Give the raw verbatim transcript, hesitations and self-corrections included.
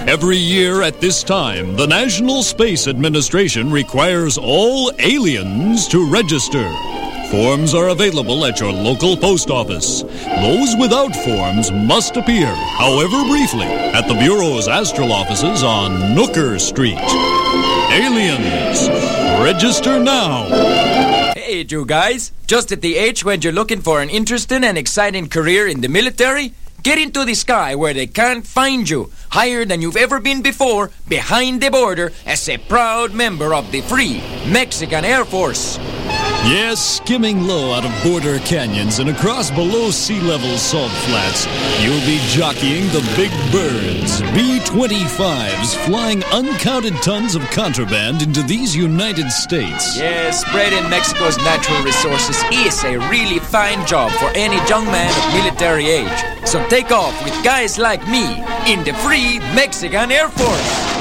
Every year at this time, the National Space Administration requires all aliens to register. Forms are available at your local post office. Those without forms must appear, however briefly, at the Bureau's astral offices on Nooker Street. Aliens, register now. Hey, you guys. Just at the age when you're looking for an interesting and exciting career in the military? Get into the sky where they can't find you. Higher than you've ever been before, behind the border, as a proud member of the Free Mexican Air Force. Yes, skimming low out of border canyons and across below sea level salt flats, you'll be jockeying the big birds, B twenty-fives, flying uncounted tons of contraband into these United States. Yes, spreading Mexico's natural resources is a really fine job for any young man of military age. So take off with guys like me in the Free Mexican Air Force.